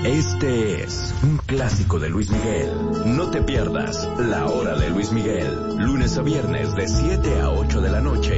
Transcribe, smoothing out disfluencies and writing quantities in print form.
Este es un clásico de Luis Miguel. No te pierdas La Hora de Luis Miguel, lunes a viernes de 7 a 8 de la noche.